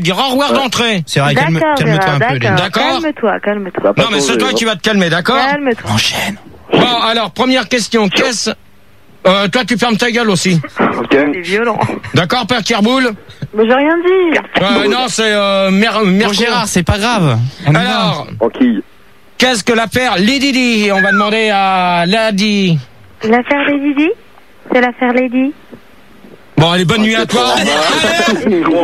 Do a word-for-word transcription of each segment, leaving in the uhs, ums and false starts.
dire au revoir ouais. d'entrée. C'est vrai, calme, calme-toi un peu. D'accord, d'accord. Calme-toi, calme-toi. Non, mais c'est toi qui vas te calmer, d'accord? Calme-toi. Enchaîne. Bon, alors, première question. Qu'est-ce... Euh, toi, tu fermes ta gueule aussi. Ok. C'est violent. D'accord, Père Kerboul? Mais j'ai rien dit. Euh, non, c'est euh, Mer... Bon, Gérard, c'est pas grave. On alors, tranquille. Qu'est-ce que l'affaire Lady Di? On va demander à Lady. L'affaire Lady Di? C'est l'affaire Lady. Bon, allez, bonne nuit à toi. Allez, bonne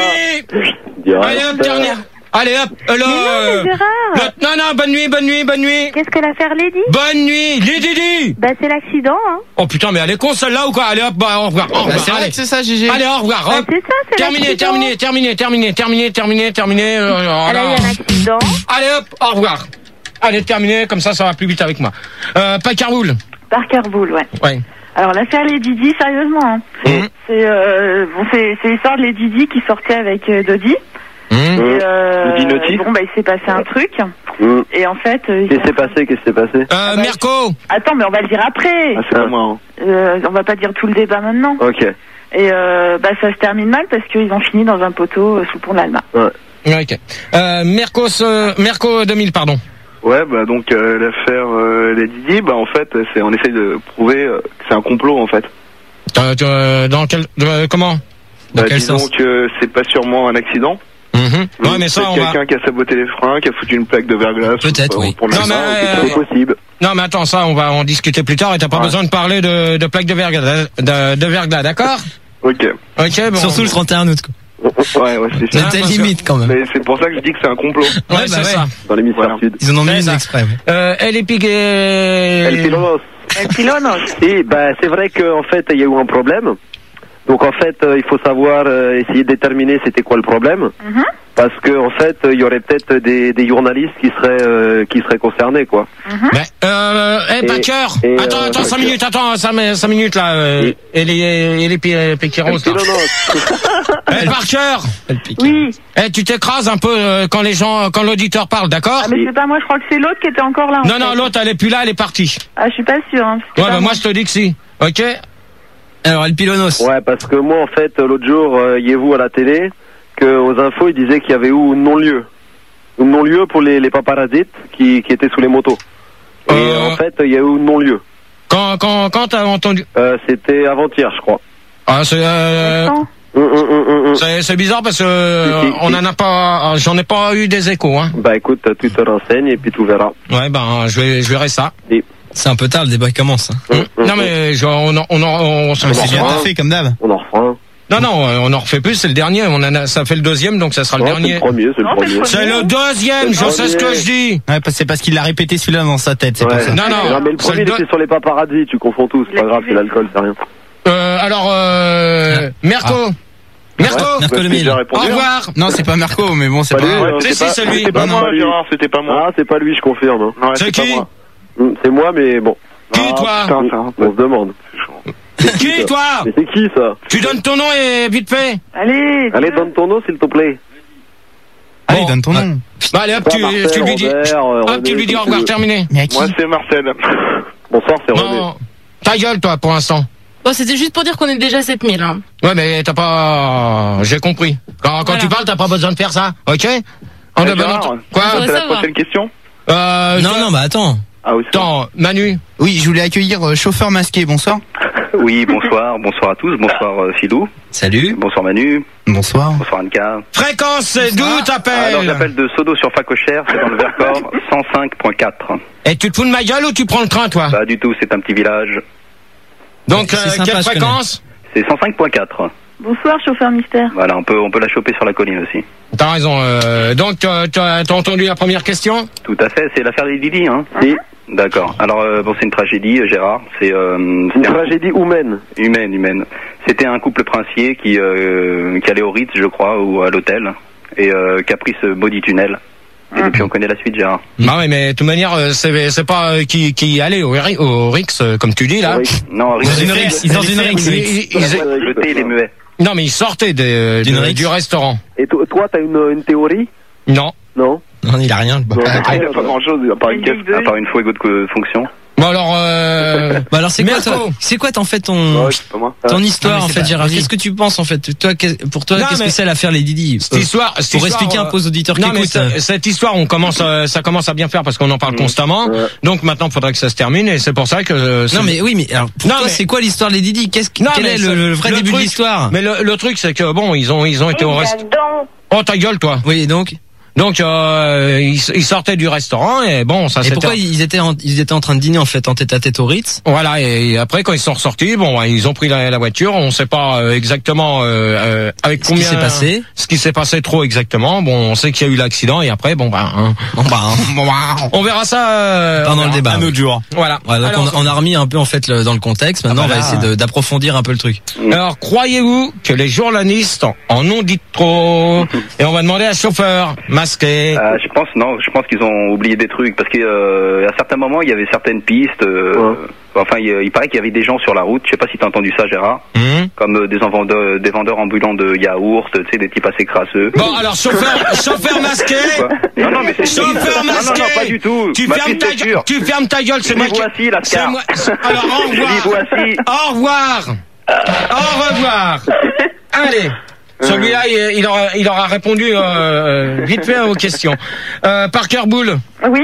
nuit. Allez, hop, dernière. Allez, hop, le... Mais non, mais Gérard. Non, non, bonne nuit, bonne nuit, bonne nuit. Qu'est-ce que l'affaire Lady? Bonne nuit, Lady Di. Bah, c'est l'accident, hein. Oh putain, mais elle est con celle-là ou quoi? Allez, hop, bah, au revoir. Au revoir. Bah, c'est vrai que c'est ça, Gégé. Allez, au revoir. Bah, c'est ça, c'est terminé, terminé, terminé, terminé, terminé, terminé, terminé. Elle a eu un accident. Allez, hop, au revoir. Allez, terminé, comme ça, ça va plus vite avec moi. Euh, Parkerboul. Parkerboul, ouais. Ouais. Alors l'affaire Lady Di, sérieusement, hein. Mmh. c'est euh, bon, c'est c'est l'histoire de Lady Di qui sortait avec euh, Dodi. Mmh. Et euh, bon bah il s'est passé un truc. Mmh. Et en fait. Euh, Qu'est-ce qui s'est passé Qu'est-ce qui s'est passé Euh, ah bah, Mirko. Attends, mais on va le dire après. Ah, c'est pas moi. Hein. Euh, on va pas dire tout le débat maintenant. Ok. Et euh, bah ça se termine mal parce qu'ils ont fini dans un poteau euh, sous le pont de l'Alma. Ouais. Ok. Euh, Mirko, euh, Mirko deux mille, pardon. Ouais, bah donc euh, l'affaire euh, Lady Di, bah en fait, c'est on essaye de prouver euh, que c'est un complot en fait. Euh, euh, dans quel, euh, comment? Dans bah, quel disons sens? que c'est pas sûrement un accident. Mm-hmm. Ouais, mais ça, on quelqu'un va... qui a saboté les freins, qui a foutu une plaque de verglas. Peut-être, oui. Pour non, mais euh, c'est possible. Non, mais attends, ça, on va en discuter plus tard et t'as pas ouais. besoin de parler de, de plaque de verglas, de, de verglas, d'accord? Ok. Ok, bon. Surtout le trente et un août, quoi. Ouais, ouais, c'est ça. C'est limite quand même. Mais c'est pour ça que je dis que c'est un complot. Ouais, ouais, c'est bah ça. Dans l'hémisphère voilà. Sud. Ils en ont mis une exprès. Euh, elle est piquée. El Pilonos. El Pilonos. Et bah c'est vrai qu'en fait il y a eu un problème. Donc en fait euh, il faut savoir euh, essayer de déterminer c'était quoi le problème. Mm-hmm. Parce que en fait il y aurait peut-être des, des journalistes qui seraient euh, qui seraient concernés quoi. Mm-hmm. Mais euh, hey, Packer, attends, attends, cinq minutes, attends, cinq minutes là. Euh, et les et les Piqueros. Hey, Parker. Oui. Eh, tu t'écrases un peu euh, quand les gens, quand l'auditeur parle, d'accord? Ah mais c'est pas moi, je crois que c'est l'autre qui était encore là. Non non, l'autre elle est plus là, elle est partie. Ah je suis pas sûre. Hein, ouais bah moi. moi je te dis que si. Ok. Alors El Pilonos. Ouais parce que moi en fait l'autre jour euh, y vous à la télé que aux infos ils disaient qu'il y avait eu un non-lieu, un non-lieu pour les les paparazzis qui qui étaient sous les motos. Et euh... en fait il y a eu un non-lieu. Quand quand quand t'as entendu? Euh, c'était avant-hier je crois. Ah c'est. Euh... Hum, hum, hum, hum. C'est, c'est bizarre parce que euh, si, si, on en a pas, j'en ai pas eu des échos, hein. Bah écoute, tu te renseignes et puis tu verras. Ouais, ben je vais, je verrai ça. Et... C'est un peu tard, le débat commence. Hein. Hum, hum, non mais je, on, en, on, en, on, on c'est bien fait comme d'hab. On en refera un. Non non, on en refait plus, c'est le dernier. On en a, ça fait le deuxième, donc ça sera le non, dernier. C'est le premier, c'est le non, premier. C'est le deuxième, je sais ce que je dis. Ouais, c'est parce qu'il l'a répété celui-là dans sa tête, c'est ouais. pour ça. Non non. Non mais le premier, c'est il était sur les paparazzis, tu confonds tout, c'est pas grave, c'est l'alcool, c'est rien. Euh, alors, euh, Mirko. Ah. Mirko, ouais, Mirko le mille. Au revoir. Non, c'est pas Mirko, mais bon, c'est pas. Lui, si, si, c'est lui. C'était pas moi, Gérard, c'était pas moi. Ah, c'est pas lui, je confirme. Hein. Ouais, c'est, c'est qui? C'est moi, mais bon. Qui, ah, toi? Putain, ça, on, on se demande. C'est qui, qui toi? Mais c'est qui, ça? Tu donnes ton nom et vite fait. Allez. Allez, donne ton nom, s'il te plaît. Allez, bon. Donne ton nom. Bah, allez, hop, tu, Marcel, tu lui dis. Robert, hop, René, tu lui dis au revoir, terminé. Moi, c'est Marcel. Bonsoir, c'est René. Non, ta gueule, toi, pour l'instant. Bon, c'était juste pour dire qu'on est déjà sept mille, hein. Ouais, mais t'as pas... J'ai compris. Quand, quand voilà. tu parles, t'as pas besoin de faire ça, ok? On a besoin... Quoi? C'est la prochaine question? Euh... Non, non, bah attends. Ah oui. Attends, Manu. Oui, je voulais accueillir euh, Chauffeur Masqué, bonsoir. Oui, bonsoir, bonsoir à tous, bonsoir euh, Philou. Salut. Bonsoir Manu. Bonsoir. Bonsoir Anka. Fréquence, c'est d'où t'appelles? Alors j'appelle de Sodo sur Facochère, c'est dans le Vercors, cent cinq point quatre. Et tu te fous de ma gueule ou tu prends le train, toi? Pas du tout, c'est un petit village. Donc, euh, quelle fréquence? C'est cent cinq point quatre. Bonsoir, chauffeur mystère. Voilà, on peut, on peut la choper sur la colline aussi. T'as raison. Euh, donc, t'as, t'as entendu la première question? Tout à fait, c'est l'affaire des Didi, hein? Oui. D'accord. Alors, euh, bon, c'est une tragédie, Gérard. C'est euh, une tragédie humaine. Humaine, humaine. C'était un couple princier qui, euh, qui allait au Ritz, je crois, ou à l'hôtel, et euh, qui a pris ce maudit tunnel. Et depuis, on connaît la suite, Gérard. Bah oui, mais de toute manière, c'est, c'est pas euh, qui, qui allait au, au Rix, euh, comme tu dis, là. Oui. Non, Rix. Dans une Rix. Dans une Rix. Le thé, les muets. Non, mais ils sortaient de, de, du restaurant. Et toi, t'as une, une théorie? Non. Non. Non, il a rien. Non, il a pas grand chose, à part une caisse, à part une fois égaux de fonction. Bon alors, euh... bah alors c'est quoi, toi, c'est quoi en fait ton, ouais, pas moi. ton histoire non, en fait, pas, Gérard? Qu'est-ce que tu penses en fait? Toi, pour toi, qu'est-ce que c'est l'affaire les Didi? Cette histoire, cette pour histoire, expliquer un peu aux auditeurs qui non, écoutent. Mais cette histoire, on commence, euh, ça commence à bien faire parce qu'on en parle mmh. constamment. Ouais. Donc maintenant, il faudrait que ça se termine et c'est pour ça que. Euh, non mais oui, mais alors pour non, toi, mais... c'est quoi l'histoire les Didi? Qu'est-ce non, quel est le, le vrai le début truc, de l'histoire? Mais le, le truc, c'est que bon, ils ont, ils ont été au restaurant. Oh ta gueule, toi. Oui, donc. Donc euh, ils, ils sortaient du restaurant et bon ça. Et pourquoi ils étaient en, ils étaient en train de dîner en fait en tête à tête au Ritz? Voilà et après quand ils sont ressortis bon ils ont pris la, la voiture, on sait pas euh, exactement euh, euh, avec combien. Ce qui s'est passé. Ce qui s'est passé trop exactement. Bon on sait qu'il y a eu l'accident et après bon bah hein, bon bah bon, bah, on verra ça euh, pendant le débat un autre jour. Voilà. voilà donc Alors, on, on a remis un peu en fait le, dans le contexte. Maintenant ah bah on va essayer de, d'approfondir un peu le truc. Alors croyez-vous que les journalistes en ont dit trop et on va demander à chauffeur masqué. Euh, je pense non, je pense qu'ils ont oublié des trucs parce que euh, à certains moments il y avait certaines pistes. Euh, ouais. Enfin, il, il paraît qu'il y avait des gens sur la route. Je sais pas si t'as entendu ça, Gérard. Mmh. Comme euh, des vendeurs, des vendeurs ambulants de yaourt, tu sais, des types assez crasseux. Bon, alors chauffeur, chauffeur masqué. Non, non, mais c'est chauffeur masqué. Non, non, non, pas du tout. Tu fermes ta gueule. Tu fermes ta gueule. C'est moi qui. Voici la c'est moi. Alors au revoir. Voici. Au revoir. Au revoir. Allez. Celui-là, il, il, aura, il aura répondu euh, vite fait aux questions. Euh, Parker Bull. Oui.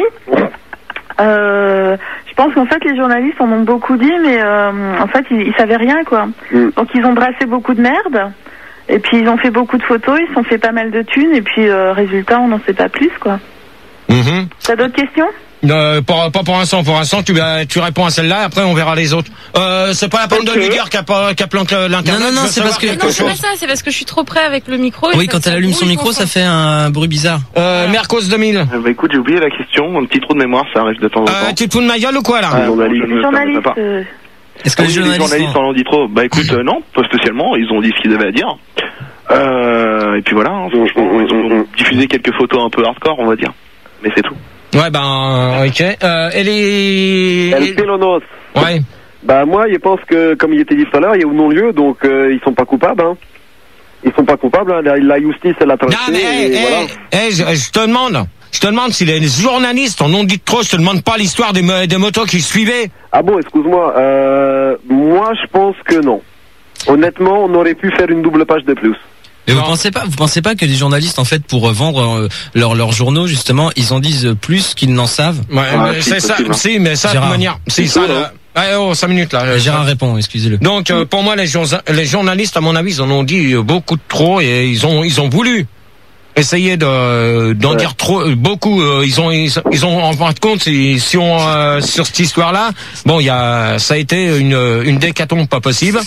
Euh, je pense qu'en fait, les journalistes en ont beaucoup dit, mais euh, en fait, ils, ils savaient rien, quoi. Mm. Donc, ils ont brassé beaucoup de merde. Et puis, ils ont fait beaucoup de photos, ils se sont fait pas mal de thunes. Et puis, euh, résultat, on n'en sait pas plus, quoi. Mm-hmm. T'as d'autres questions? Euh, pas, pas pour l'instant, pour l'instant, tu, tu réponds à celle-là, après on verra les autres. Euh, c'est pas la peine okay. de lui dire qu'elle a planté l'internet. Non, non, non, c'est parce que. Non, c'est pas ça, c'est parce que je suis trop près avec le micro. Oui, quand elle allume son micro, ça fait un bruit bizarre. Euh, Mercos deux mille. Euh, bah écoute, j'ai oublié la question, un petit trou de mémoire, ça arrive de temps en temps. Euh, tu te fous de ma gueule ou quoi là? Ah, journaliste. Les journalistes. Euh... Est-ce que ah, les, oui, journalistes, les journalistes en ont dit trop? Bah écoute, euh, non, pas spécialement, ils ont dit ce qu'ils avaient à dire. Euh, et puis voilà, hein, franchement, ils ont diffusé quelques photos un peu hardcore, on va dire. Mais c'est tout. Ouais, ben, ok. Euh, et les... El Pelonos. Ouais. Bah, moi, je pense que, comme il était dit tout à l'heure, il y a un non-lieu, donc euh, ils sont pas coupables, hein. Ils sont pas coupables, hein. La, la justice, elle a traité. Non, mais, hey, hey, voilà. hey, je, je te demande, je te demande si les journalistes en ont dit trop, je te demande pas l'histoire des, des motos qui suivaient. Ah bon, excuse-moi, euh, moi, je pense que non. Honnêtement, on aurait pu faire une double page de plus. Mais vous pensez pas, vous pensez pas que les journalistes, en fait, pour vendre euh, leurs leurs journaux, justement, ils en disent plus qu'ils n'en savent? Ouais, ah, mais c'est ça, si, mais ça, de toute manière, c'est ça, là. Ah, oh, cinq minutes, là. Gérard répond, excusez-le. Donc, euh, pour moi, les, les journalistes, à mon avis, ils en ont dit beaucoup de trop et ils ont, ils ont voulu essayer de d'en ouais. dire trop beaucoup. Euh, ils ont ils, ils ont en fin de compte si, si on euh, sur cette histoire-là, bon, il y a ça a été une une décatombe pas possible.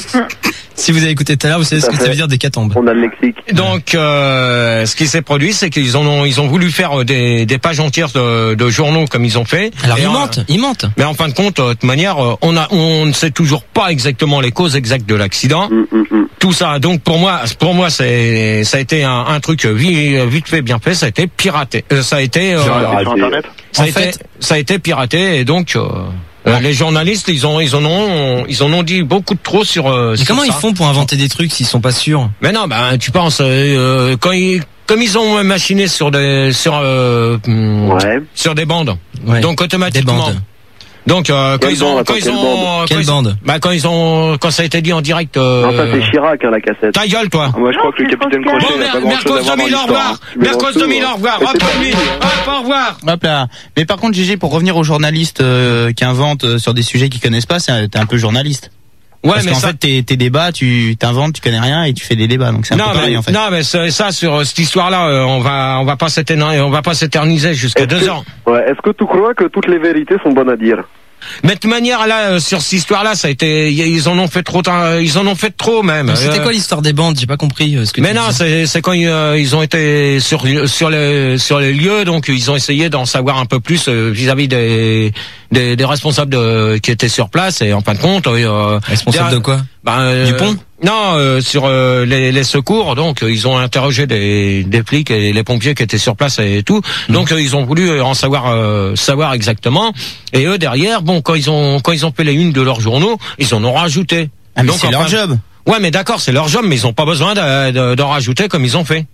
Si vous avez écouté tout à l'heure, vous savez ce que ça veut dire décatombe. On a le lexique. Donc, euh, ce qui s'est produit, c'est qu'ils ont ils ont voulu faire des des pages entières de, de journaux comme ils ont fait. Alors ils mentent, ils mentent. Mais en fin de compte, de toute manière, on a on ne sait toujours pas exactement les causes exactes de l'accident. Mm, mm, mm. Tout ça. Donc pour moi, pour moi, c'est ça a été un, un truc vite, vite fait, bien fait. Ça a été piraté. Euh, ça a été euh, sur Internet. Ça a en été fait, ça a été piraté et donc. Euh, Ouais. Les journalistes, ils ont, ils en ont, ils en ont dit beaucoup de trop sur. Euh, Mais sur comment ça. ils font pour inventer des trucs s'ils sont pas sûrs? Mais non, ben tu penses euh, quand ils, comme ils ont machiné sur des, sur, euh, ouais. sur des bandes, ouais. donc automatiquement. Des bandes. Donc euh, quand ils ont, bande, quand ils ont, quelle bande? Bah quand ils ont, quand ça a été dit en direct. Euh, non, ça c'est Chirac hein, la cassette. Ta gueule toi. Ah, moi je crois que le capitaine Crochet bon, n'a pas grand chose à voir dans l'histoire. Mercos deux mille, au revoir. Hop lui, hop au revoir. Hop là. Mais par contre, Gégé, pour revenir aux journalistes euh, qui inventent euh, sur des sujets qu'ils connaissent pas, c'est t'es un peu journaliste. Ouais, Parce mais qu'en ça... fait, tes, tes débats, tu t'inventes, tu connais rien et tu fais des débats, donc c'est un non, peu pareil mais, en fait. Non, mais ça, sur cette histoire-là, euh, on va, on va pas s'éterniser, on va pas s'éterniser jusqu'à deux que, ans. Ouais, est-ce que tu crois que toutes les vérités sont bonnes à dire? Mais de toute manière, là, sur cette histoire-là, ça a été, ils en ont fait trop, ils en ont fait trop même. C'était quoi l'histoire des bandes? J'ai pas compris ce que Mais tu non, c'est, c'est quand ils, euh, ils ont été sur, sur les, sur les lieux, donc ils ont essayé d'en savoir un peu plus euh, vis-à-vis des, des, des responsables de, qui étaient sur place et en fin de compte, euh, responsables de quoi? Ben, euh, du pont? Non, euh, sur euh, les, les secours, donc euh, ils ont interrogé des, des flics et les pompiers qui étaient sur place et tout. Mmh. Donc euh, ils ont voulu en savoir euh, savoir exactement. Et eux derrière, bon, quand ils ont quand ils ont fait les unes de leurs journaux, ils en ont rajouté. Ah mais donc, c'est enfin, leur job. Ouais, mais d'accord, c'est leur job, mais ils ont pas besoin de, de, d'en rajouter comme ils ont fait.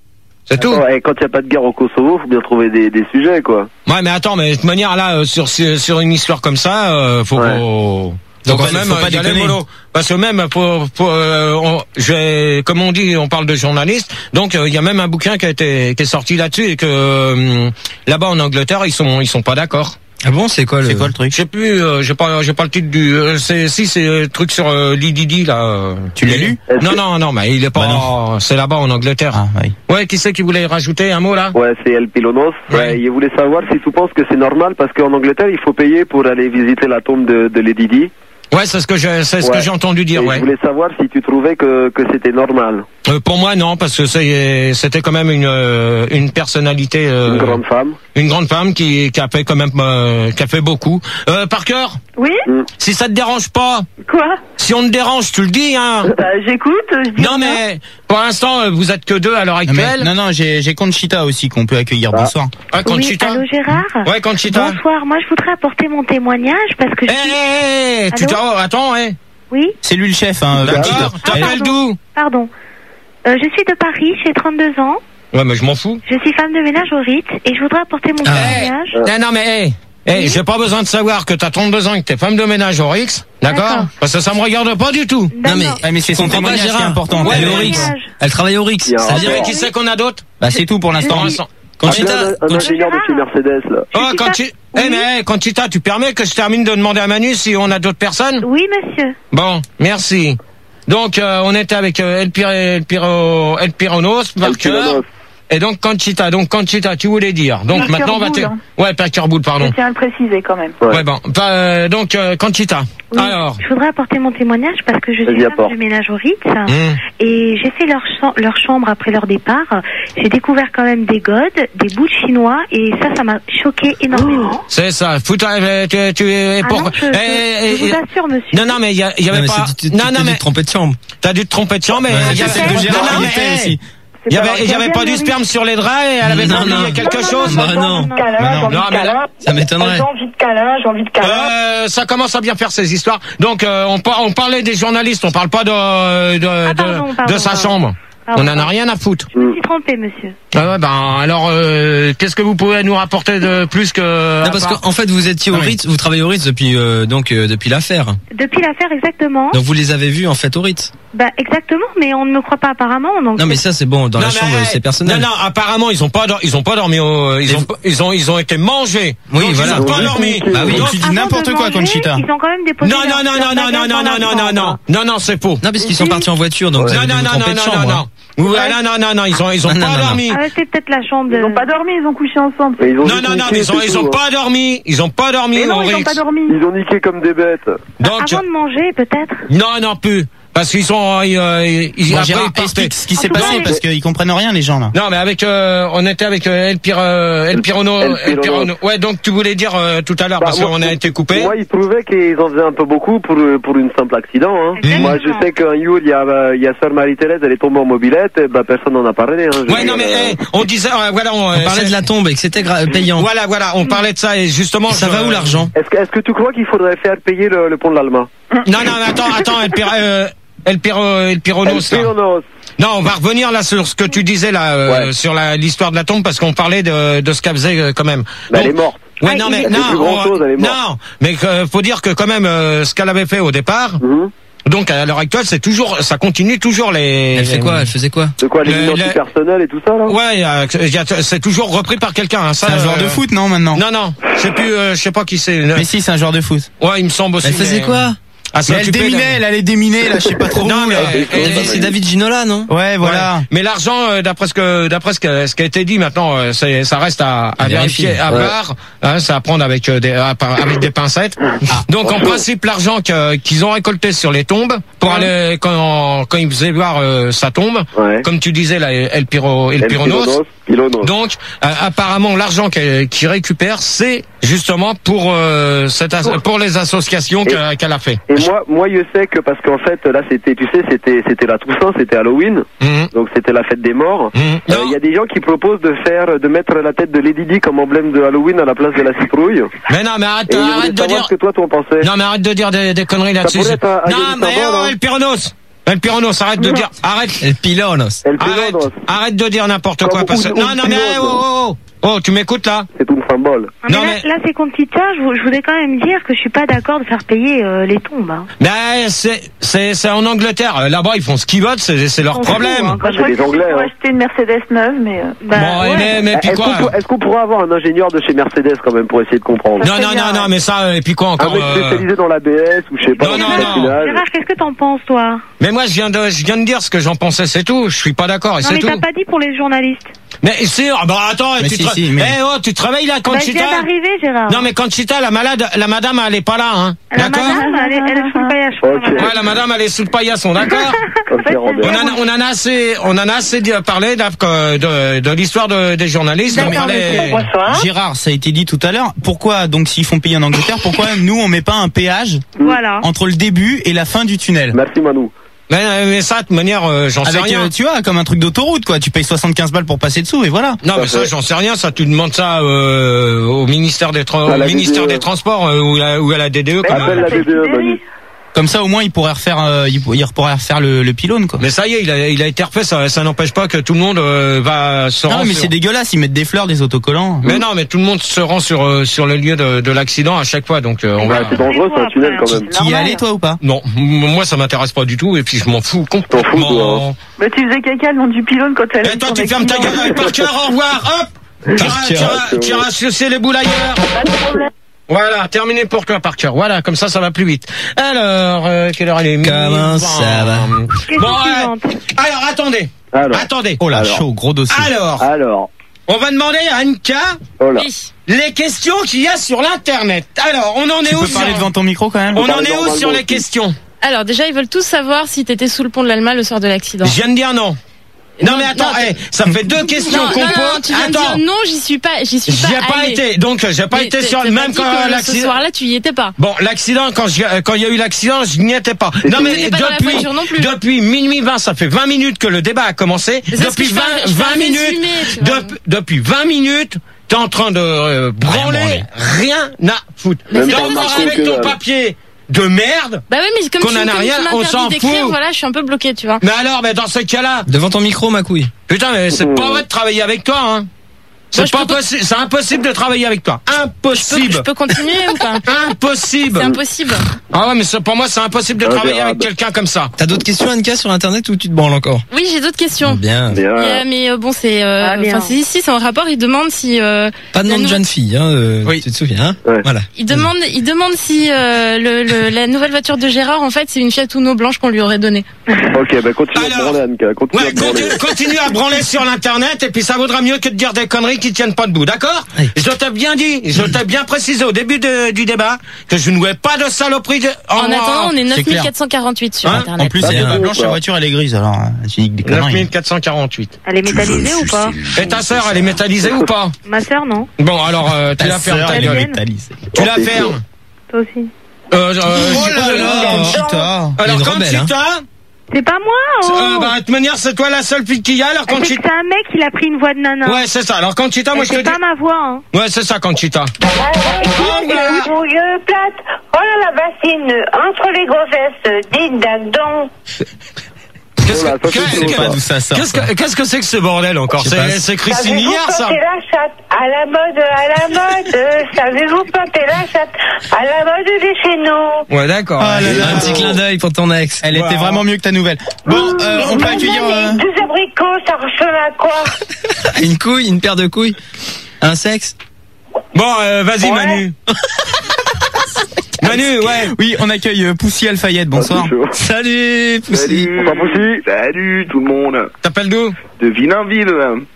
C'est tout. Et quand il n'y a pas de guerre au Kosovo, faut bien trouver des, des sujets, quoi. Ouais, mais attends, mais de toute manière, là, euh, sur, sur une histoire comme ça, euh, faut, Ouais. faut, Donc, faut faut quand même pas euh, y aller déconner. mollo. Parce que même, pour, pour, euh, on, je vais- comme on dit, on parle de journalistes. Donc, il euh, y a même un bouquin qui a été, qui est sorti là-dessus et que euh, là-bas en Angleterre, ils sont, ils sont pas d'accord. Ah bon, c'est quoi le C'est quoi le truc? Je sais plus, euh, j'ai pas, j'ai pas le titre du. Euh, c'est si c'est le truc sur euh, l'I D D là. euh. Tu l'as lu? Est-ce Non, que- non, non, mais il est pas. Bah c'est là-bas en Angleterre. Ah, oui. Ouais, qui c'est qui voulait rajouter un mot là? Ouais, c'est El Pilonos. Ouais. Ouais, il voulait savoir si tu penses que c'est normal, parce qu'en Angleterre, il faut payer pour aller visiter la tombe de, de Lady Di. Ouais, c'est ce que j'ai, c'est ce Ouais. que j'ai entendu dire. Et Ouais. je voulais savoir si tu trouvais que, que c'était normal. Euh, pour moi, non, parce que c'est, c'était quand même une, euh, une personnalité, euh, Une grande femme. une grande femme qui, qui a fait quand même, euh, qui a fait beaucoup. Euh, Parker, Oui? si ça te dérange pas, Quoi? si on te dérange, tu le dis, hein. Bah, j'écoute, je dis Non, rien. mais pour l'instant, euh, vous êtes que deux à l'heure Non, mais- actuelle. non, non, j'ai j'ai Conchita aussi qu'on peut accueillir. Ah. Bonsoir. Ouais, Conchita. Oui, allô Gérard? Ouais, Conchita. Bonsoir, moi je voudrais apporter mon témoignage parce que Eh, je suis... eh, eh, tu Allô t'as- oh, attends, eh. Oui, C'est lui le chef, hein. D'accord. Conchita. T'appelles pardon. d'où? pardon. Euh, je suis de Paris, j'ai trente-deux ans, Ouais, mais je m'en fous. je suis femme de ménage au Ritz et je voudrais apporter mon Ah. témoignage. Non, non, mais, eh, eh, j'ai pas besoin de savoir que t'as trente-deux ans et que t'es femme de ménage au Rix. D'accord? D'accord. Parce que ça me regarde pas du tout. Non mais, D'accord. Ouais, mais c'est son comprends pas, témoignage qui est Gérard. important. Ouais, Elle est mais- au Rix. témoignage. Elle travaille au Rix. Il y a un Ça veut dire Et rapport. qui c'est qu'on a d'autres? Bah, c'est tout pour l'instant. Pour l'instant. Conchita, un, un Conchita- ingénieur de chez Mercedes, là. Oh, suis quand pas- tu, Oui. eh, mais, eh, Conchita, tu permets que je termine de demander à Manu si on a d'autres personnes? Oui, monsieur. Bon, merci. Donc, euh, on était avec euh, El, Pir El, Piro El Pironos, El Parker, Pilonos. et donc Conchita. Donc, Conchita, tu voulais dire. Donc, Parker maintenant, on va te... Boule, hein. Ouais, Parker Boule, pardon. Je tiens à le préciser quand même. Ouais. Ouais, bon. Bah, euh, donc, euh, Conchita. Oui. Alors. Je voudrais apporter mon témoignage parce que je Vas-y, suis femme apporte. de ménage au Ritz hum. et j'ai fait leur, cham- leur chambre après leur départ. J'ai découvert quand même des godes, des bouts de chinois et ça, ça m'a choqué énormément. C'est ça. Foutre, euh, tu, tu es Ah pour... non, je, Eh, je- eh, je vous eh, assure, monsieur. non, non, mais il y, a- il y Non, avait mais pas. c'est- tu- tu- Non, tu non, t'es mais dû te tromper de chambre. t'as dû te tromper de chambre, mais Ouais, il y c'est avait. celle de Non, Gérard non, qui mais, était eh, aussi. il y C'est avait, pas il y avait grave, pas du Yann, sperme sur les draps et elle avait Non, pas non. oublié quelque Non, non, chose. non, Bah j'ai non. envie de câlin, Bah non. j'ai envie Non, de mais câlin. Ça m'étonnerait. J'ai envie de câlin, j'ai envie de câlin. Euh, ça commence à bien faire ces histoires. Donc euh, on, par- on parlait des journalistes, on parle pas de de, Ah, de, pardon, pardon, de sa pardon. chambre. Pardon, On en a pardon. rien à foutre. Je me suis trompée, monsieur. Ah ouais, ben alors euh, qu'est-ce que vous pouvez nous rapporter de plus que Non, à parce part- qu'en fait, vous étiez au Non, mais- Ritz, vous travaillez au Ritz depuis, euh, donc, euh, depuis l'affaire. Depuis l'affaire, exactement. Donc, vous les avez vus, en fait, au Ritz. Bah, exactement, mais on ne me croit pas apparemment. Donc Non, mais ça, c'est bon, dans Non, la mais, chambre, hey, c'est personnel. Non, non, apparemment ils ont pas dor- ils ont pas dormi au, ils Mais ont vous- pas- ils ont ils ont été mangés. Oui, Donc, voilà. Ils ont pas Oui, dormi. oui, Bah oui, Donc- tu dis avant n'importe de quoi, manger, Conchita. Ils ont quand même déposé non, non, leur- non, leur non, non, bagage non, dans non, la non, non, non, chambre. non, non, c'est faux. Non, parce qu'ils sont partis en voiture, donc vous Non, avez dû non, vous non, tromper non, de non, chambre. non, hein. non. Ouais, non, non, non, non, ils ont ils ont Non, pas non, non, dormi. Ah ouais, c'est peut-être la chambre de... Ils n'ont pas dormi, ils ont couché ensemble. Mais ils ont Non, juste non, non, niqué, ils ont c'est ils tout, ont hein. pas dormi, ils ont pas dormi Mais non, au ils n'ont Rix. pas dormi. Ils ont niqué comme des bêtes. Donc Avant de manger, peut-être. non, non plus. Parce qu'ils sont, ils, euh, ils, Bon, après, Gérard, ils partaient. explique ce qui s'est En tout cas, passé les- parce qu'ils comprennent rien, les gens, là. Non, mais avec, euh, on était avec euh, El, Pir, euh, El Pirono, El El Pirono. Pirono. Ouais, donc tu voulais dire euh, tout à l'heure Bah, parce moi, qu'on a été coupé. Moi, ils trouvaient qu'ils en faisaient un peu beaucoup pour, pour une simple accident. Hein. Exactement. Moi, je sais qu'un jour, il y a, euh, il y a Sœur Marie-Thérèse, elle est tombée en mobilette, et bah, personne n'en a parlé. Hein. Je Ouais, veux non, mais dire, hey, on disait, euh, voilà, on, On euh, parlait c'est- de la tombe et que c'était gra- payant. Voilà, voilà, on parlait de ça et justement. Ça je- va où l'argent? Est-ce que, est-ce que tu crois qu'il faudrait faire payer le, le pont de l'Alma? Non, non, mais attends, attends, El, Pir, euh, El, Piro, El Pironos. El là. Pironos. Non, on va revenir là sur ce que tu disais là, euh, Ouais. sur la- l'histoire de la tombe parce qu'on parlait de, de ce qu'elle faisait euh, quand même. Bah, elle est Donc- morte. Ouais, Ah, non, il mais est- Elle fait non, plus grand-chose, elle est morte. non, mais euh, faut dire que quand même euh, ce qu'elle avait fait au départ. Mhm. Donc à l'heure actuelle, c'est toujours, ça continue toujours les. Elle fait quoi? Elle faisait quoi? De quoi, les Le- identités le- personnelles et tout ça, là? Ouais, euh, il y a- c'est toujours repris par quelqu'un. Hein, ça, C'est un joueur euh, de foot, non, maintenant? Non, non, je sais plus, euh, je sais pas qui c'est. Mais si, c'est un joueur de foot. Ouais, il me semble aussi. Elle faisait mais- quoi? Ah, c'est Mais elle occupé déminait, d'un- elle allait déminer, là, je sais pas trop Non, où, mais- là. et- et- David- C'est David Ginola, non? Ouais, voilà. Ouais. Mais l'argent, euh, d'après ce que, d'après ce, que, ce qui a été dit maintenant, euh, c'est, ça reste à, à À vérifier, vérifier. à Ouais. voir. Hein, c'est à prendre avec euh, des, à- par- avec des pincettes. Donc en principe, l'argent que- qu'ils ont récolté sur les tombes pour aller quand, quand ils faisaient voir euh, sa tombe, Ouais. comme tu disais là, El Piro, El El Pironos. Pironos. Pilonos. Donc, euh, apparemment, l'argent qu'elle- qu'ils récupèrent, c'est justement pour euh, cette as- pour les associations Et- qu'elle qu'elle a fait. Et moi, moi, je sais que parce qu'en fait, là, c'était, tu sais, c'était, c'était la Toussaint, c'était Halloween, Mhm. donc c'était la fête des morts. Mhm. Euh, Non. Il y a des gens qui proposent de faire, de mettre la tête de Lady Di comme emblème de Halloween à la place de la citrouille. Mais non, mais arrête, Et je voulais arrête de savoir dire. ce que toi, t'en pensais. Non, mais arrête de dire des, des conneries là-dessus. pourrait être un- un Non, Yannick mais Sambal, oh, hein. El Pironos. El Pironos, arrête de dire, arrête. El Pilonos. El Arrête, Pilonos. arrête de dire n'importe Comme quoi, parce que, un- non, un non, mais, pilote. oh, oh, oh, oh, tu m'écoutes, là? C'est un symbole. Ah, mais Non, là, mais- là, c'est Conchita, je, vou- je voudrais quand même dire que je suis pas d'accord de faire payer euh, les tombes. Hein. Ben, c'est, c'est, c'est en Angleterre. Euh, Là-bas, ils font ce qu'ils veulent, c'est, c'est leur On s'en fout, problème. hein, Bah, je crois les que c'est Anglais, pour hein. acheter une Mercedes neuve, mais... euh, Bah, bon, ouais. mais, mais puis Est-ce quoi? qu'on, peut- est-ce qu'on pourrait avoir un ingénieur de chez Mercedes quand même pour essayer de comprendre? Non, non, non, non, mais ça, et puis quoi Un encore? mec euh, spécialisé dans l'A B S ou je sais pas. Non, dans non, le non. finale. Gérard, qu'est-ce que t'en penses, toi? Mais moi, je viens de, je viens de dire ce que j'en pensais, c'est tout. Je suis pas d'accord, et Non, c'est mais tout. t'as pas dit pour les journalistes. Mais c'est, ah bah attends, Mais tu, si, te... si, mais- Eh, oh, tu te réveilles là, Bah, je Conchita? viens d'arriver, Gérard. Non, mais Conchita, la malade, la madame, elle est pas là, hein. La D'accord? madame, elle est, elle est sous le paillage. Ok. Ouais, la madame, elle est sous le paillasson, d'accord? Ok, Robert. On en, a, on en a assez, on en a assez dit- parlé de, de, de l'histoire de, des journalistes. D'accord, on parlait- monsieur. Gérard, ça a été dit tout à l'heure. Pourquoi, donc, s'ils font payer en Angleterre, pourquoi nous, on met pas un péage Voilà. entre le début et la fin du tunnel? Merci Manu. Mais, mais ça, de toute manière, euh, j'en sais Avec, rien. euh, tu vois, comme un truc d'autoroute, quoi. Tu payes soixante-quinze balles pour passer dessous et voilà. Non, mais ça, j'en sais rien. Ça, tu demandes ça euh, au ministère des, tra- À la au ministère D D E. des Transports euh, ou, à, ou à la D D E. Comme Appelle euh. la D D E, Manu. Comme ça, au moins, ils pourraient refaire, euh, ils pour- ils pourraient refaire le, le pylône, quoi. Mais ça y est, il a, il a été refait. Ça, ça n'empêche pas que tout le monde euh, va se Non, rendre mais sur- c'est dégueulasse. Ils mettent des fleurs, des autocollants. Mais non, mais tout le monde se rend sur euh, sur le lieu de, de l'accident à chaque fois. Donc euh, on Ouais, va. c'est dangereux, c'est un tunnel quand même. Tu y es allé, toi, ou pas? Non, m- moi ça m'intéresse pas du tout et puis je m'en fous T'en fous, complètement. toi, hein. Bah, tu faisais caca le nom du pylône quand elle... Et toi, tu fermes ta gueule, Parker, au revoir, hop. Tu iras- tu iras- tu iras sucer les boules ailleurs. Voilà, terminé pour toi, Parker. Voilà, comme ça, ça va plus vite. Alors, euh, quelle heure il est? Comment Minuit ça va? vingt. Question Bon, ouais. suivante. Alors, attendez. Alors, Attendez. Oh là, Alors. chaud, gros dossier. Alors, alors, on va demander à Anka oh là. Oui. les questions qu'il y a sur l'internet. Alors, on en est Tu où peux sur... parler devant ton micro, quand même? On en parler est où normalement sur les aussi. questions? Alors déjà, ils veulent tous savoir si t'étais sous le pont de l'Alma le soir de l'accident. Je viens de dire non. Non, Non, mais attends, non, eh, ça fait deux questions Non, qu'on non, non, pose. tu viens Attends, de dire non, j'y suis pas, j'y suis j'y pas ai pas allée. été. Donc, j'ai pas Mais été t'es- sur t'as même pas quand dit que Ce l'accident. soir-là, tu y étais pas. Bon, l'accident, quand je- euh, quand il y a eu l'accident, je n'y étais pas. Non, mais T'étais pas dans la depuis, voiture non plus. depuis minuit vingt, ça fait vingt minutes que le débat a commencé. Mais c'est ce Depuis que je fais un- vingt, je fais un vingt minutes, résumé, tu vois. dep- depuis vingt minutes, t'es en train de euh, branler, branler. rien à foutre. Mais c'est Donc, pas ça, avec que ton dalle. papier de merde. Bah oui, mais comme Qu'on tu, en a comme rien, tu on m'interdis s'en d'écrire, fout. voilà, je suis un peu bloquée, tu vois. Mais alors, mais dans ce cas-là, Devant ton micro, ma couille. putain, mais c'est pas vrai de travailler avec toi, hein. C'est je pas peux- possible, c'est impossible de travailler avec toi. Je peux, Impossible. je peux continuer ou pas? Impossible. C'est impossible. Ah ouais, mais c'est- pour moi, c'est impossible de travailler avec Ingérable. quelqu'un comme ça. T'as d'autres questions, Anka, sur Internet ou tu te branles encore? Oui, j'ai d'autres questions. Bien. Et, Bien. euh, mais euh, bon, c'est, euh, Ah, bien. enfin, c'est ici, c'est en rapport. Il demande si, euh, Pas de nom La de nou- jeune fille, hein, euh, Oui. tu te souviens, hein? Ouais. Voilà. il demande, il demande si euh, le, le- la nouvelle voiture de Gérard, en fait, c'est une Fiat Uno blanche qu'on lui aurait donnée. Ok, bah continue Alors. à branler, Anka. Continue Ouais, à branler. continue, continue à branler sur l'internet et puis ça vaudra mieux que de dire des conneries qui tiennent pas debout, d'accord? Oui. Je t'ai bien dit, je t'ai bien précisé au début de- du débat que je ne voulais pas de saloperie de... En attendant, on est c'est neuf mille clair. quatre cent quarante-huit sur Hein Internet. En plus, Ça, elle est c'est pas bon, blanche, quoi. la voiture, elle est grise, alors, euh, tu dis que des neuf conneries. mille quatre cent quarante-huit. Elle est métallisée ou pas? Et ta sœur, elle est métallisée ou pas? Ma sœur, non. Bon, alors, euh, tu Ta la fermes sœur, ta elle est gueule. métallisée. Tu la Oh, c'est fermes. Toi aussi. Euh, euh, Oh là euh, là, euh, Conchita. Alors, Une quand rebelle, tu hein. t'as... C'est pas moi, oh! Euh, bah, de toute manière, c'est toi la seule fille qu'il y a, alors quand C'est tu... que c'est un mec, il a pris une voix de nana. Ouais, c'est ça. Alors, Conchita, moi, Et je te c'est dis... pas ma voix, hein. Ouais, c'est ça, Conchita. Brouilleux plate, oh là la bassine, entre les grosses dites d'Agdon. Qu'est-ce Voilà, que... ça, c'est qu'est-ce chaud, que- Pas d'où ça sort. Qu'est-ce que qu'est-ce que c'est que ce bordel encore? Je sais pas. C'est c'est Christine Savez-vous hier, ça? planter la chatte à la mode, à la mode. Savez-vous planter la chatte à la mode des chez nous. Ouais, d'accord. Ah là là. Un petit clin d'œil pour ton ex. Elle était Wow. vraiment mieux que ta nouvelle. Bon, euh, on peut accueillir... euh, Deux abricots, ça ressemble à quoi? Une couille, une paire de couilles. Un sexe. Bon, euh, vas-y, Ouais. Manu. Manu, ouais. Oui, on accueille euh, Poussy Alfayette, bonsoir. Ah, c'est chaud. Salut, Poussy. Salut, Bonsoir, Poussy. salut tout le monde. T'appelles d'où? De Villainville.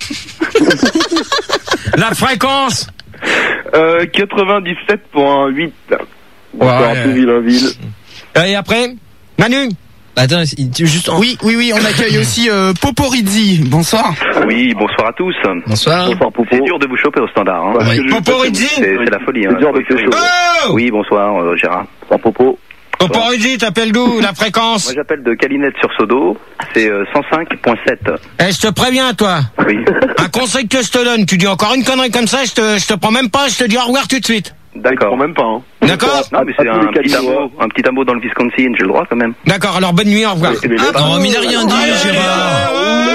La fréquence. Euh, quatre-vingt-dix-sept virgule huit. Bonsoir, Ouais. tout Villainville. Et après? Manu? Attends, il- tu- juste en... Oui, oui, oui, on accueille aussi euh, Poporizzi, bonsoir. Oui, bonsoir à tous. Bonsoir. Bonsoir, Popo. C'est dur de vous choper au standard. Hein. Ouais. Oui. Poporizzi? C'est c'est la folie. C'est Hein. dur de te chaud. Oh! Oui, bonsoir euh, Gérard. Bonsoir, Popo. Poporizzi, t'appelles d'où? La fréquence? Moi j'appelle de Calinette sur Sodo. C'est euh, cent cinq virgule sept. Eh, je te préviens, toi. Oui. Un conseil que je te donne, tu dis encore une connerie comme ça, je te, je te prends même pas, je te dis au revoir tout de suite. D'accord. Même pas. Hein. D'accord. Non, mais c'est un petit hameau, un petit hameau dans le Wisconsin, j'ai le droit quand même. D'accord, alors bonne nuit, au revoir. Ah, non, mais il n'a rien dit, Gérard.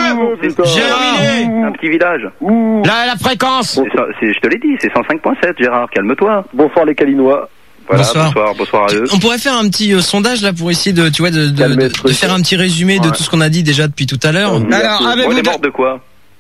Gérard, un petit village. La, la fréquence. C'est ça, c'est, je te l'ai dit, c'est cent cinq point sept, Gérard, calme-toi. Bonsoir les Calinois. Voilà, bonsoir. bonsoir, bonsoir à eux. On pourrait faire un petit euh, sondage là pour essayer de, tu vois, de, de, de, de faire un petit résumé de tout ce qu'on a dit déjà depuis tout à l'heure. Alors, avec On vous est deux... mort de quoi?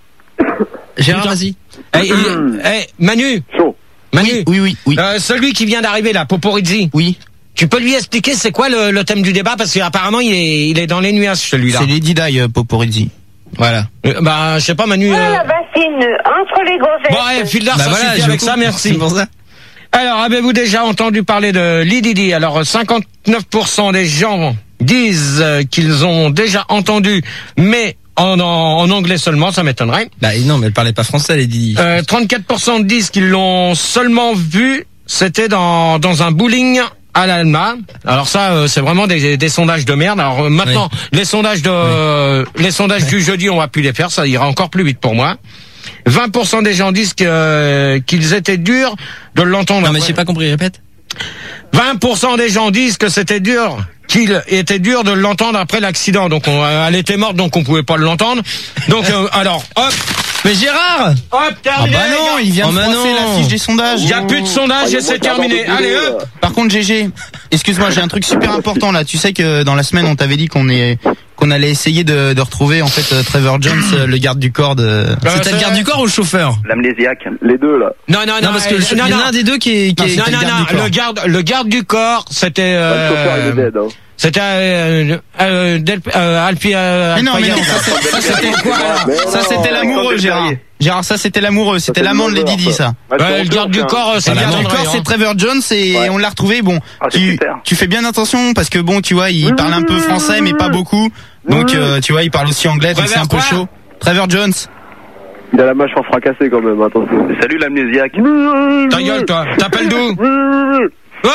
Gérard, vas-y. Hey, hey, Manu. Chaud. Manu. Oui, oui, oui. oui. Euh, celui qui vient d'arriver là, Poporizzi. Oui. Tu peux lui expliquer c'est quoi le, le thème du débat parce qu'apparemment il est, il est dans les nuages celui-là. C'est Lady Di, euh, Poporizzi. Voilà. Euh, bah, je sais pas, Manu. Ah, Euh... la bassine, entre les grossettes. Bon, allez, Fildar, Bah ça voilà, suffit je avec coupe. ça, merci. C'est pour ça. Alors, avez-vous déjà entendu parler de Lididi? Alors, cinquante-neuf pour cent des gens disent euh, qu'ils ont déjà entendu, mais en, en, en anglais seulement, ça m'étonnerait. Bah non, mais elle parlait pas français, les Didi. Euh, trente-quatre pour cent disent qu'ils l'ont seulement vu, c'était dans, dans un bowling à l'Alma. Alors ça, euh, c'est vraiment des, des sondages de merde. Alors euh, maintenant, oui. les sondages de, oui. euh, les sondages oui. du jeudi, on va plus les faire, ça ira encore plus vite pour moi. vingt pour cent des gens disent que, euh, qu'ils étaient durs de l'entendre. Non mais j'ai pas compris, répète. vingt pour cent des gens disent que c'était dur, qu'il était dur de l'entendre après l'accident. Donc on, elle était morte, donc on pouvait pas l'entendre. Donc euh, alors, hop. Mais Gérard, hop, terminé. Ah bah non, il vient oh de bah froisser la fiche des sondages. Il y a plus de sondage oh, et c'est terminé. Allez, hop. Par contre, G G, excuse-moi, j'ai un truc super important là. Tu sais que dans la semaine, on t'avait dit qu'on est qu'on allait essayer de, de retrouver en fait euh, Trevor Jones, euh, le garde du corps de. Euh, C'était le garde du corps ou le chauffeur? L'amnésiaque. Les deux là. Non, non, non, Non, parce que euh, le- il y non, en a non. un des deux qui est, qui est, Non, qui est non, le garde non, du corps. le garde, le garde du corps, c'était. Le chauffeur, il est Euh, dead, hein. c'était euh, euh, Del, euh, Alpi. Euh, Mais non, mais non, Alpayet. ça, c'est- ça, c'était quoi alors Mais Ça non, c'était l'amoureux, Gérard. Gérard, ça c'était l'amoureux, c'était c'est l'amant de le Lady lover, Di, ça. ça. Ouais, Ouais, le garde du corps, c'est Le bien garde du corps, c'est Trevor Jones et Ouais. on l'a retrouvé. Bon, Ah, c'est tu, super. tu fais bien attention parce que bon, tu vois, il parle un peu français mais pas beaucoup. Donc euh, tu vois, il parle aussi anglais, donc c'est un peu Trevor quoi chaud. Trevor Jones. Il a la mâchoire fracassée quand même, attention. Salut l'amnésiaque. Ta gueule, toi. T'appelles d'où? Oh!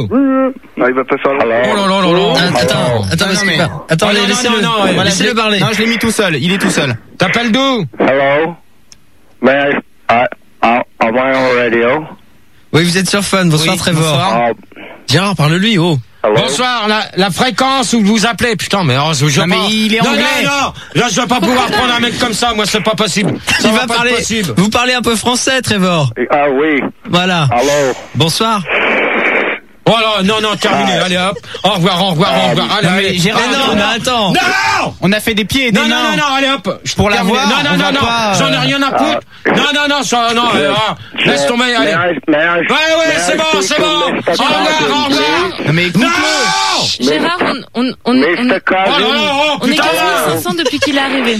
Ah, il va pas faire Oh là là là là. Ah, Attends, attends, parce non, mais- que- attends, Ah, non, non, laissez-le, non, non, Voilà, laissez-le je l'ai- parler. Non, je l'ai mis tout seul. Il est tout seul. T'appelles d'où? Hello? May I, I, I, am I on radio? Oui, vous êtes sur Fun. Bonsoir Oui, Trevor. bonsoir. Uh, Gérard, parle-lui, oh. hello? Bonsoir, la, la fréquence où vous appelez. Putain, mais oh, je veux Non, mais pas. il est non, anglais. non, non, là, je vais pas pouvoir prendre un mec comme ça, moi, c'est pas possible. Ça Il va va pas parler. être possible. Vous parlez un peu français, Trevor. Ah oui, Voilà. hello? Bonsoir. Oh là, non, non, terminé, allez hop. Au revoir, au revoir, au revoir, allez, Non, mais allez. Gérard, Mais non, mais attends. Non! On a fait des pieds et des Non, non, mains. non, non, allez hop. Je Pour la termine. voir, Non, on non, va non, non, pas, j'en ai euh, rien à foutre. Non, non, non, ça, non, euh, ah, laisse tomber, May allez. I, may I, Ouais, ouais, c'est bon, c'est bon. Au revoir, au revoir. Non, mais écoute-le. Non! Gérard, on, on, on, on, Mister Oh là Cousin, là, oh on est putain! quinze mille cinq cents depuis qu'il est arrivé.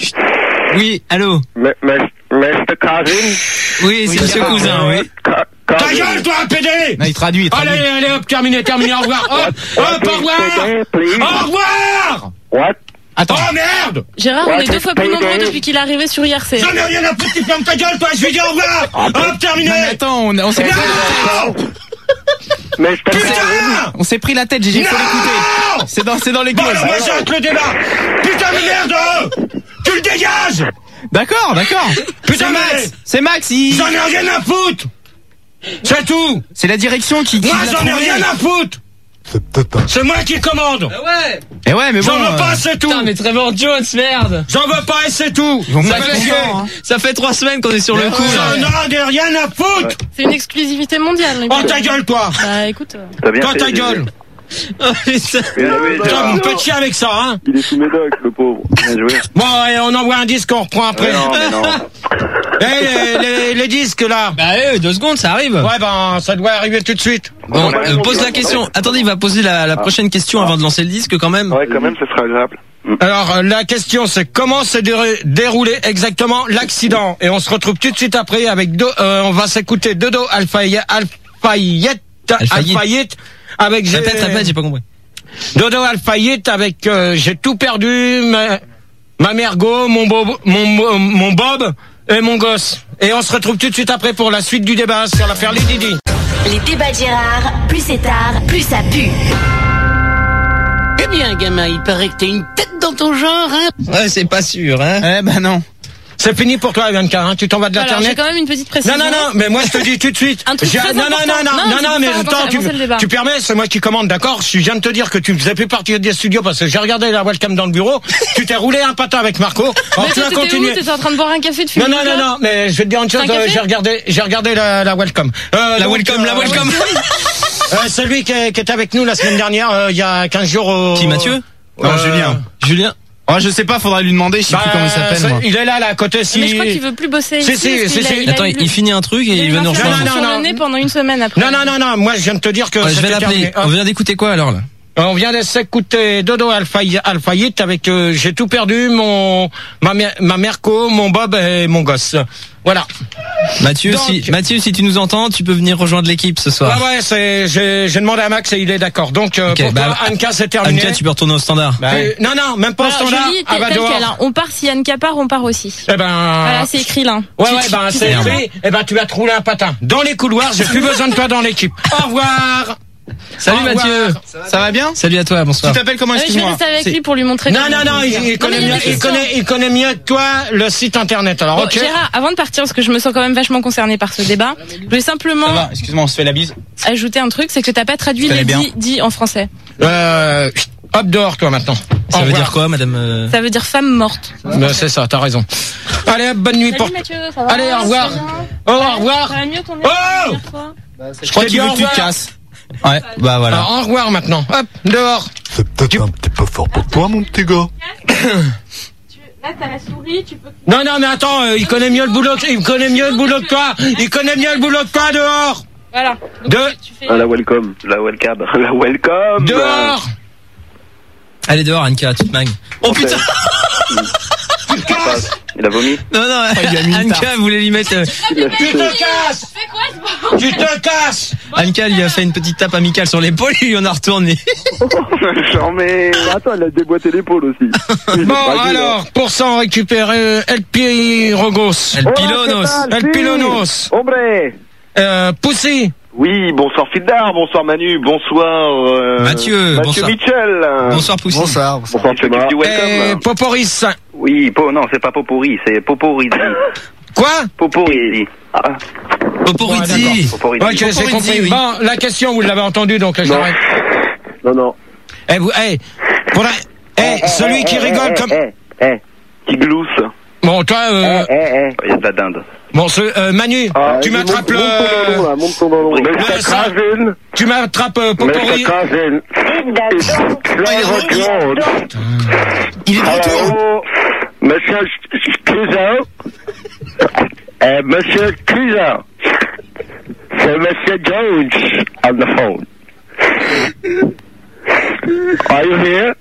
Oui, allô. M- M- Mister Cousin, Oui, c'est Monsieur Gérard. Cousin, oui. Cou- Ta cousin. gueule, toi, P D! Non, il traduit, il traduit. Allez, allez, hop, terminé, terminé, au revoir. Hop, hop, au revoir. Please. Au revoir! What? Attends. Oh merde! Gérard, on Ouais, est deux fois plus c'est nombreux payé. depuis qu'il est arrivé sur I R C. J'en ai rien à foutre, tu fermes ta gueule, toi, je lui dis au revoir! Hop, terminé! Non, mais attends, on, on s'est pris la tête. Mister Cousin, Putain! On s'est pris la tête, Gégé, faut Non l'écouter. C'est dans, c'est dans les Bon, clauses. alors moi j'arrête le débat! Putain de merde! euh Tu le dégages! D'accord, d'accord. Putain, C'est mais Max. C'est Max, il... j'en ai rien à foutre! C'est tout! C'est la direction qui, qui Moi l'a j'en ai trouvé. rien à foutre! C'est moi qui commande! Ouais. Eh ouais, mais bon. J'en veux euh, pas, c'est tout! Putain, mais Trevor Jones, merde. J'en veux pas et c'est tout! Ils vont Ça pas fait être chier! contents, hein. Ça fait trois semaines qu'on est sur le coup, là. J'en ai rien à foutre! C'est une exclusivité mondiale. Oh ta gueule, toi! Bah écoute. euh, T'as bien Toi fait, ta Gégé. gueule! Oh, putain. Bien joué, Putain, Gérard. vous me faites chier avec ça, hein! Il est sous médoc, le pauvre. Bien joué. Bon, et on envoie un disque, on reprend après. Mais non, mais non. Eh, les, les, les disques là! Bah, eh, deux secondes, ça arrive. Ouais, ben, ça doit arriver tout de suite. Bon, Ouais, euh, on pose va- la question. Attendez, il va poser la, la prochaine question avant de lancer le disque quand même. Ouais, quand même, ce serait agréable. Alors, euh, la question, c'est comment s'est déré- déroulé exactement l'accident? Et on se retrouve tout de suite après avec deux, euh, on va s'écouter Dodo Alfayet, Alfayet, Alfayet. Alfayet, avec, j'ai- Répète, répète, j'ai pas compris. Dodo Alfayet avec, euh, j'ai tout perdu, ma, ma mergo, mon bob, mon, mon, mon bob et mon gosse. Et on se retrouve tout de suite après pour la suite du débat sur l'affaire Lady Di. Les débats de Gérard, plus c'est tard, plus ça pue. Eh bien, gamin, il paraît que t'as une tête dans ton genre, hein? Ouais, c'est pas sûr, hein. Eh ben non. C'est fini pour toi, Bianca, hein. Tu t'en vas de Alors, l'internet. j'ai quand même une petite précision. Non, non, non, mais moi je te dis tout de suite. Un truc J'ai- très non, non, important. non, non, Non, non, c'est non, pour mais faire attends, avancer- tu, avancer le débat. tu permets, c'est moi qui commande, d'accord? Je viens de te dire que tu faisais plus partie des studios parce que j'ai regardé la webcam dans le bureau. Tu t'es roulé un patin avec Marco. Alors Mais tu toi, vas t'étais où? continuer. T'étais en train de boire un café de Non, fumer non, non, non, mais je vais te dire une chose, C'est un euh, café j'ai regardé, j'ai regardé la, la welcome. Euh, La donc, welcome, la euh, welcome. Euh, celui qui, est- qui était avec nous la semaine dernière, euh, il y a quinze jours au... Qui, Mathieu? Non, Euh, Julien. Julien. Oh, je sais pas, faudrait lui demander, je sais plus Bah, comment il s'appelle, c'est- moi. il est là, là, à côté, si... Mais je crois qu'il veut plus bosser Si, ici. si, parce si, qu'il a- si. il a Attends, eu il finit un truc et il a il eu va nous une rejoindre. inflammation Non, non, sur non. le nez pendant une semaine après. Non, non, non, non, moi je viens de te dire que Ouais, je vais c'était l'appeler. terminé. On vient d'écouter quoi alors là? On vient de s'écouter Dodo Alfaï- Alfaït avec euh, j'ai tout perdu, mon ma, mère- ma Merco, mon Bob et mon gosse. Voilà. Mathieu, Donc- si Mathieu, si tu nous entends, tu peux venir rejoindre l'équipe ce soir. Ouais, ouais, c'est j'ai j'ai demandé à Max et il est d'accord. Donc euh, Ok, pour bah, toi, Anka, c'est terminé. Anka, tu peux retourner au standard. Bah, euh, non, non, même pas au Voilà, standard. je lis Ah, bah, tel dehors. quel, hein. On part, si Anne part, on part aussi. Eh ben. Voilà, c'est écrit là. Ouais, Tu- ouais, tu- ben tu c'est sais écrit. comment Eh ben tu vas te rouler un patin. Dans les couloirs, j'ai plus besoin de toi dans l'équipe. Au revoir. Salut Au revoir. Mathieu. Ça va bien? Salut à toi, Tu bonsoir. t'appelles comment, Ouais, je vais excuse-moi? rester avec C'est- lui pour lui montrer. Non, comment non, non, on il, fait. il Non, connaît mais il y a mieux, des il connaît, il connaît mieux que toi le site internet. Alors, Bon, ok. Gérard, avant de partir, parce que je me sens quand même vachement concernée par ce débat, je voulais Ça simplement va, excuse-moi, on se fait la bise. ajouter un truc, c'est que t'as pas traduit Je les connais bien. dits dits en français. Euh, hop dehors, toi maintenant. Ça Au veut revoir. dire quoi, madame euh Ça veut dire femme morte. Ben, c'est ça, t'as raison. Allez, hop, bonne nuit pour. Salut Mathieu, ça va? Allez, au revoir. Ça va Oh, au revoir. Ça va mieux ton nez Oh la dernière fois? Je crois t'ai qu'il dit veut au que tu te revoir. casses. Ouais, bah voilà. Alors, au revoir maintenant. Hop, dehors. C'est peut-être un petit peu fort pour toi, mon petit gars. Là, t'as la souris, tu peux. Non, non, mais attends, euh, il connaît mieux le boulot, que- il connaît mieux le boulot que toi. Il connaît mieux le boulot que toi dehors. Voilà. De, Ah, la welcome. La welcome. La welcome. dehors. Allez dehors, Anka, tu te mangues. Oh putain. Tu te casses. Il a vomi? Non, non, il a mis une Anka voulait lui mettre. euh, Tu te casses. Fais quoi ce bordel? Tu te casses. Anka lui a fait une petite tape amicale sur l'épaule et il en a retourné. J'en mets. Attends, elle a déboîté l'épaule aussi. Bon, alors, pour s'en récupérer, El Pirogos. El Pilonos. El Pilonos. Hombre. Euh, Poussy. Oui, bonsoir Fildar, bonsoir Manu, bonsoir euh, Mathieu, Mathieu bonsoir. Mitchell. Bonsoir Poussy. Bonsoir. Bonsoir, Tu Thomas. du Et welcome. Poporis. Oui, po, non, c'est pas Popori, c'est Poporizzi. Quoi? Poporizzi. Ah, Poporizzi. Poporizzi. Ok, j'ai Poporizzi, compris. oui. Bon, la question, vous l'avez entendu, donc Non. j'arrête. Non, non. Eh, vous, eh, pour la, eh, celui qui rigole comme, Eh, eh. Qui glousse. bon, toi, euh, Eh, eh, eh. Il y a de la dinde. bon, ce, euh, Manu, Ah, tu vas-y, m'attrapes monte- monte ton ballon, le, là, monte ton ballon. Le Mister ça- Cousin. tu m'attrapes euh, Popori. Mister Cousin. Driver Claude. Il est de retour. Hello, Monsieur Cousin. Euh, Monsieur Cousin. C'est Monsieur Jones on the phone. Are you here?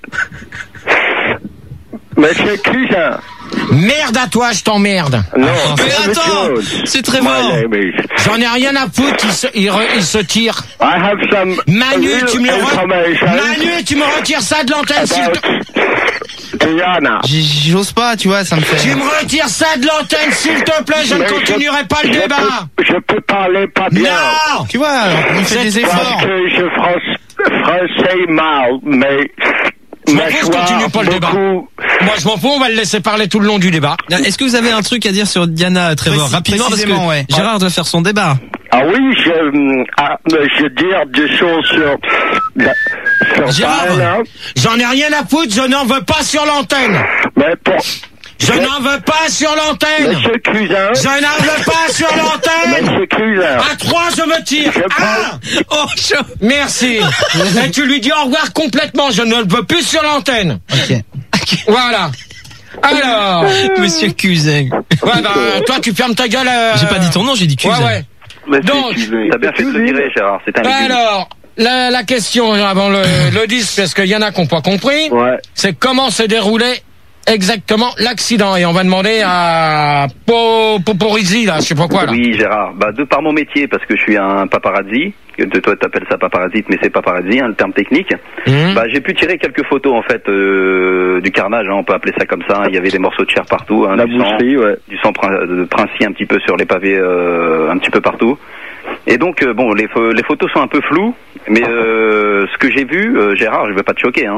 Monsieur Cousin. Merde à toi, je t'emmerde. Non, Mais Monsieur attends, Jones. c'est très My fort. name is. J'en ai rien à foutre, il se, il, re- il se tire. I have some Manu, real tu me le re- information Manu, tu me retires ça de l'antenne, s'il te... about Diana. J- J'ose pas, tu vois, ça me fait. Tu me retires ça de l'antenne, s'il te plaît, je ne Mais continuerai pas le je débat. Peux, je peux parler pas bien. Non! Tu vois, il fait des Parce efforts. que je français, français mal, mais Je m'en fous, mâchoire continue pas le débat. beaucoup. Moi, je m'en fous, on va le laisser parler tout le long du débat. Est-ce que vous avez un truc à dire sur Diana Trevor Précis- rapidement parce que précisément, ouais. Gérard doit faire son débat. Ah oui, je, hum, ah, mais je veux dire des choses sur, la- sur Gérard. Diana, J'en ai rien à foutre, je n'en veux pas sur l'antenne. mais pour Je n'en veux pas sur l'antenne. Monsieur Cousin, Je n'en veux pas sur l'antenne. Monsieur Cousin, À trois, je me tire. Je Un. Oh, chaud. Merci. Et tu lui dis au revoir complètement, je ne le veux plus sur l'antenne. Ok. Voilà. Alors. Monsieur Cousin. Ouais, bah, toi, tu fermes ta gueule. euh, J'ai pas dit ton nom, j'ai dit Ouais, Cousin. ouais. Mais Donc, T'as bien fait de le virer, Gérard, c'est un légume. alors, la, la question avant le, le disque, parce qu'il y en a qui n'ont pas compris, ouais. c'est comment s'est déroulé exactement l'accident. Et on va demander à Po- Poporizzi, là, je sais pas quoi, là. Oui, Gérard. Bah, de par mon métier, parce que je suis un paparazzi, que de toi t'appelles ça paparazzi, mais c'est paparazzi, hein, le terme technique. Mmh. Bah, j'ai pu tirer quelques photos, en fait, euh, du carnage, hein, on peut appeler ça comme ça. Il y avait des morceaux de chair partout, hein, La du sang, boucherie, ouais. du sang prin- de princi un petit peu sur les pavés, euh, un petit peu partout. Et donc, euh, bon, les, pho- les photos sont un peu floues, mais euh, ce que j'ai vu, euh, Gérard, je vais pas te choquer, hein.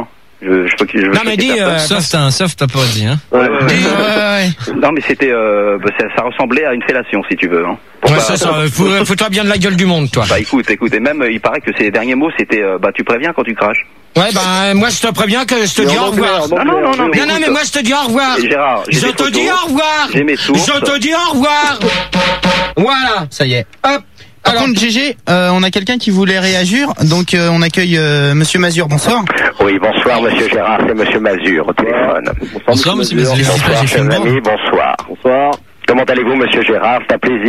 Je, je, je, je, non mais dis, euh, sauf t'as un soft paparazzi, hein. Ouais, ouais, ouais. Ouais, ouais. Non mais c'était, euh, bah, ça, ça ressemblait à une fellation si tu veux. Hein. Ouais, bah, ça, ça, faut, faut-toi bien de la gueule du monde, toi. Bah écoute, écoute, et même il paraît que ses derniers mots c'était, euh, bah tu préviens quand tu craches. Ouais, bah moi je te préviens que je te dis au revoir. Non, non, non, non, non, non, mais moi je te dis au revoir. Gérard, je te dis au revoir. J'ai mes sources. Je te dis au revoir. Voilà. Ça y est. Hop. Par Alors, contre, G G, euh, on a quelqu'un qui voulait réagir, donc euh, on accueille euh, Monsieur Mazur. Bonsoir. Oui, bonsoir Monsieur Gérard, c'est Monsieur Mazur au téléphone. Bonsoir Monsieur Mazur. Bonsoir, chers amis, bonsoir. Bonsoir. Comment allez-vous Monsieur Gérard? C'est un plaisir.